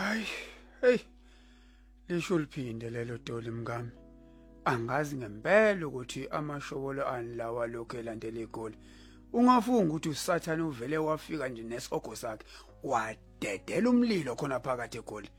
Hey, lisho liphinde lelo doli mngami. Angazi ngempela ukuthi amashobolo ani lawa lokho elandela igoli. Ungafunga ukuthi uSathane uvele wafika nje nesogo sakhe wadedela umlilo khona phakathi egoli.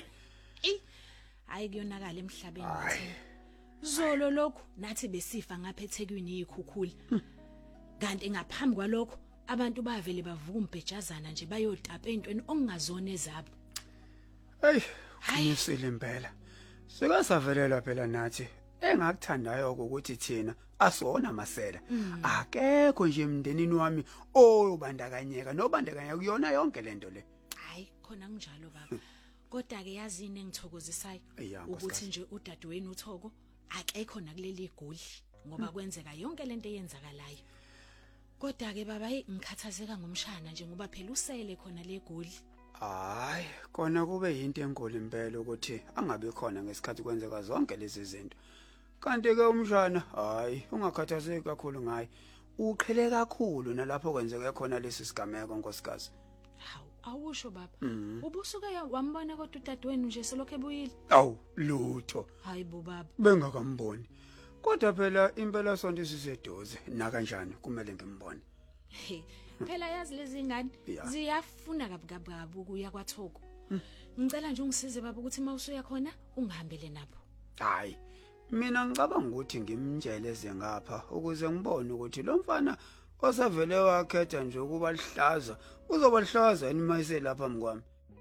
Hayi kuyonakala emhlabeni thina. Zolo lokho nathi besifa ngapha eThekwini ikhukhula. Kanti ngaphambi kwalokho abantu bavele bavuka umbhejazana nje bayotapa entweni okungazona ezabo. Uqinisile impela. Sikasavelela phela nathi engakuthandayo ukuthi thina asona masela. Akekho nje emndenini wami oyobandakanyeka nobandakanya kuyona yonke lento le. Hayi khona kunjalo baba. Kodwa ke yazini engithokozisayo ukuthi nje udadewenu uThoko akekho nakuleli igoli ngoba kwenzeka yonke lento eyenzakalayo. Kodwa ke baba ngikhathazeka ngomshana nje ngoba phela usele khona le goli. Hayi kona kube yinto enkulu impela ukuthi angabe khona ngesikhathi kwenzeka zonke lezi zinto. Kanti ke umshana hayi ungakhathazeki kakhulu ngaye. Uqhele kakhulu nalapho kwenzeke khona lesi sigameko nkosikazi. Hawu awusho baba. Ubusuke wambona kodwa udadewenu nje selokho ebuyile. Awu lutho. Hayi bo baba. Bengakamboni. Kodwa phela impela sonto siseduze na kanjani kumele ngimbone. Phela yazi lezi ngane ziyafuna kabukabu ukuya kwaThoko. Ngicela nje ungisize baba ukuthi mawusuya khona ungihambele nabo. Hayi mina ngicabanga ukuthi ngimtsheleze ngapha ukuze ngibone ukuthi lo mfana osavele wakhetha nje ukuba lihlaza uzoba lihlaza yini mayise lapha mkwami.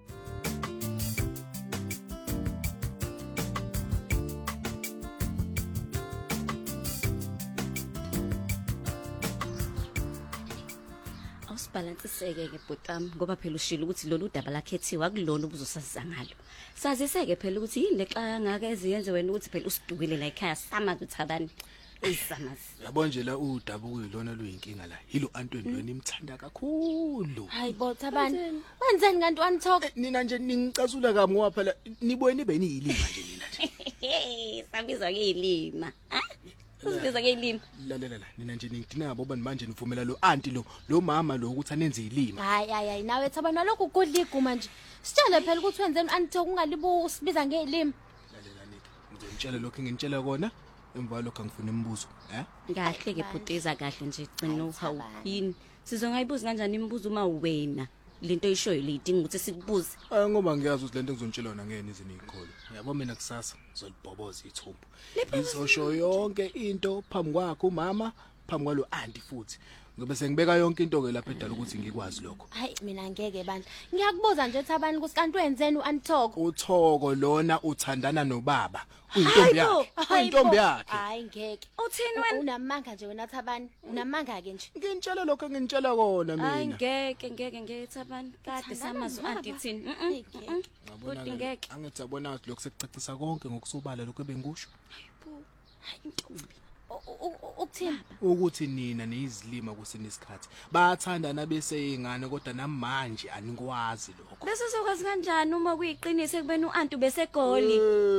Awusibalansiseke ke bhotami ngoba phela ushilo ukuthi lolu daba lakhethiwa kulona ubuzosasiza ngalo. Saziseke phela ukuthi yini lexa ngake eziyenze wena ukuthi phela usidukile la ekhaya samazi uthabani. Eyisamazi. Yabo nje la udaba kuyilona luyinkinga la. Yilo Antweni lweni imthanda kakhulu. Hayi bo Thabani. Wenzeni kanti wanithoka? Nina nje ningicasula kabi ngoba phela nibuye nibe niyilima nje nina nje. Sabizwa ke ilima. Usibizwa ke ilima. Lalela nina nje ningidina ngabo bani manje nivumela lo aunti lo mama lo ukuthi anenze ilima. Hayi nawe Thabani walokho ukudla iguma nje. Sitshele phela ukuthi wenzeni anithoka ungalibu usibiza ngeilima. Lalela Nick. Ngizonitshela lokho engintshela kona. Emva lokho angifuna imibuzo, Kahle ke bhuteza kahle nje gcina uhawu yini. Sizongayibuza kanjani imibuzo uma wena lento oyishoyo lidinga ukuthi sikubuze. Ngoba ngiyazi ukuthi lento engizonitshela yona ngeke nize niyikhole. Yabo mina kusasa ngizolibhoboza ithumbu. Ngizosho yonke into phambi kwakho umama, phambi kwalo aunti futhi. Ngoba sengibeka yonke into ke lapha edala ukuthi ngikwazi lokho. Hayi mina ngeke bandla. Ngiyakubuza nje Thabani ukuthi kanti wenzeni uAnthoko? uThoko lona uthandana nobaba. Uyintombi yakhe. Uyintombi yakhe. Hayi ngeke. Uthini wena? Unamanga nje wena Thabani. Unamanga ke nje. Ngintshela lokho engintshela kona mina. Hayi ngeke Thabani. Kade samazi aunti thini. Ngabona ngeke. Angithi abona ukuthi lokho sekucacisa konke ngokusobala lokho ebengisho. Hayi intombi. Ukuthini? Ukuthi nina neyizilima kusenesikhathi bayathandana bese ingane kodwa namanje anikwazi lokho. Bese sokwazi kanjani uma kuyiqinise kubeni uAntu besegoli?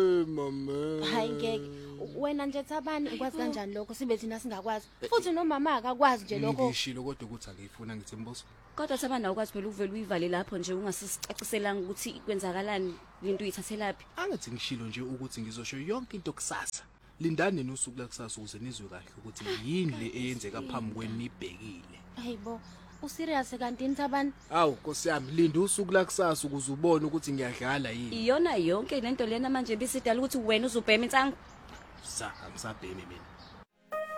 Mama. Hayi ngeke. Wena nje Thabani ukwazi kanjani lokho sibe thina singakwazi. Futhi nomama akakwazi nje lokho. Ngishilo kodwa ukuthi akuyifuna ngithi mbuzo. Kodwa Thabani awukwazi phela uvela uyivale lapho nje ungasisicaciselanga ukuthi kwenzakalani into uyithathelaphi. Angithi ngishilo nje ukuthi ngizosho yonke into kusasa. Lindani nosuku lakusasa ukuze nizwe kahle ukuthi yini le eyenzeka phambi kweni nibhekile. Hayibo, userious kanti Thabani? Awu Nkosi yami, linda usuku lakusasa ukuze ubone ukuthi ngiyadlala yini. Iyona yonke lento lena manje bisidala ukuthi wena uzubhema insangu. Angisabhemi mina.